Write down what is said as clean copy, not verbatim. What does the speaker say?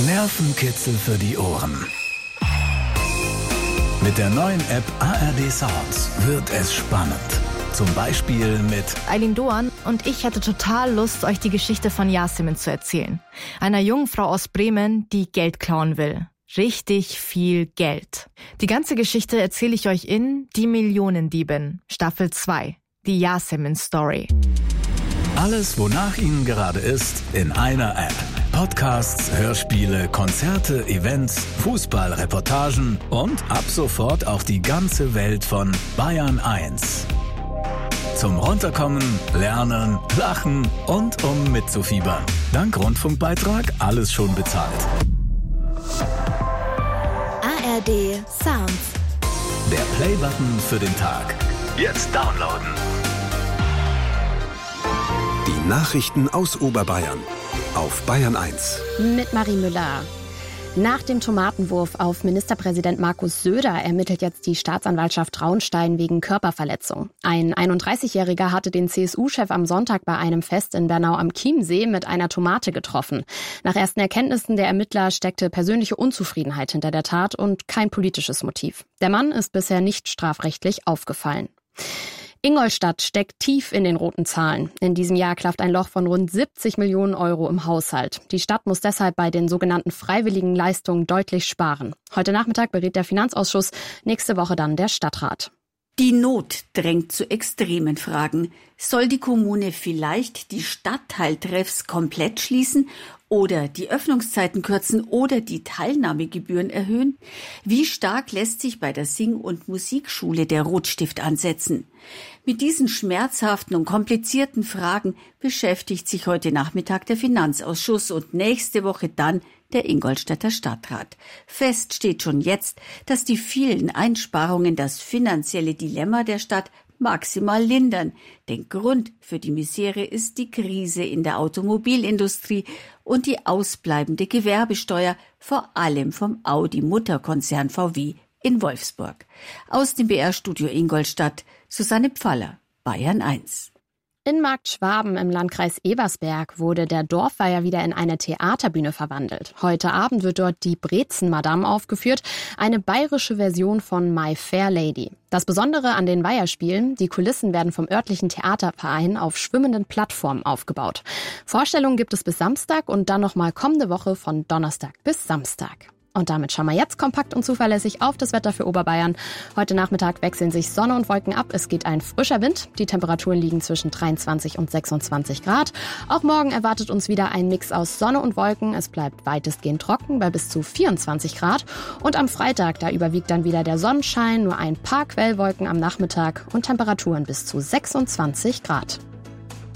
Nervenkitzel für die Ohren. Mit der neuen App ARD Sounds wird es spannend. Zum Beispiel mit Eileen Doan und ich hatte total Lust, euch die Geschichte von Yasemin zu erzählen. Einer jungen Frau aus Bremen, die Geld klauen will. Richtig viel Geld. Die ganze Geschichte erzähle ich euch in Die Millionendiebin, Staffel 2, die Yasemin-Story. Alles, wonach Ihnen gerade ist, in einer App. Podcasts, Hörspiele, Konzerte, Events, Fußballreportagen und ab sofort auch die ganze Welt von Bayern 1. Zum Runterkommen, Lernen, Lachen und um mitzufiebern. Dank Rundfunkbeitrag alles schon bezahlt. ARD Sounds. Der Playbutton für den Tag. Jetzt downloaden. Die Nachrichten aus Oberbayern auf Bayern 1. Mit Marie Müller. Nach dem Tomatenwurf auf Ministerpräsident Markus Söder ermittelt jetzt die Staatsanwaltschaft Traunstein wegen Körperverletzung. Ein 31-Jähriger hatte den CSU-Chef am Sonntag bei einem Fest in Bernau am Chiemsee mit einer Tomate getroffen. Nach ersten Erkenntnissen der Ermittler steckte persönliche Unzufriedenheit hinter der Tat und kein politisches Motiv. Der Mann ist bisher nicht strafrechtlich aufgefallen. Ingolstadt steckt tief in den roten Zahlen. In diesem Jahr klafft ein Loch von rund 70 Millionen Euro im Haushalt. Die Stadt muss deshalb bei den sogenannten freiwilligen Leistungen deutlich sparen. Heute Nachmittag berät der Finanzausschuss, nächste Woche dann der Stadtrat. Die Not drängt zu extremen Fragen. Soll die Kommune vielleicht die Stadtteiltreffs komplett schließen oder die Öffnungszeiten kürzen oder die Teilnahmegebühren erhöhen? Wie stark lässt sich bei der Sing- und Musikschule der Rotstift ansetzen? Mit diesen schmerzhaften und komplizierten Fragen beschäftigt sich heute Nachmittag der Finanzausschuss und nächste Woche dann der Ingolstädter Stadtrat. Fest steht schon jetzt, dass die vielen Einsparungen das finanzielle Dilemma der Stadt maximal lindern. Denn Grund für die Misere ist die Krise in der Automobilindustrie und die ausbleibende Gewerbesteuer, vor allem vom Audi-Mutterkonzern VW in Wolfsburg. Aus dem BR-Studio Ingolstadt, Susanne Pfaller, Bayern 1. In Markt Schwaben im Landkreis Ebersberg wurde der Dorfweiher wieder in eine Theaterbühne verwandelt. Heute Abend wird dort die Brezenmadame aufgeführt, eine bayerische Version von My Fair Lady. Das Besondere an den Weiherspielen, die Kulissen werden vom örtlichen Theaterverein auf schwimmenden Plattformen aufgebaut. Vorstellungen gibt es bis Samstag und dann nochmal kommende Woche von Donnerstag bis Samstag. Und damit schauen wir jetzt kompakt und zuverlässig auf das Wetter für Oberbayern. Heute Nachmittag wechseln sich Sonne und Wolken ab. Es geht ein frischer Wind. Die Temperaturen liegen zwischen 23 und 26 Grad. Auch morgen erwartet uns wieder ein Mix aus Sonne und Wolken. Es bleibt weitestgehend trocken bei bis zu 24 Grad. Und am Freitag, da überwiegt dann wieder der Sonnenschein, nur ein paar Quellwolken am Nachmittag und Temperaturen bis zu 26 Grad.